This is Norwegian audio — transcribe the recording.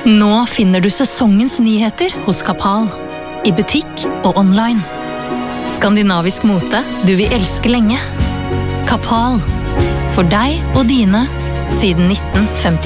Nå finner du sesongens nyheter hos Kappahl, i butikk og online. Skandinavisk mote du vil elske lenge. Kappahl, for deg og dine, siden 1954.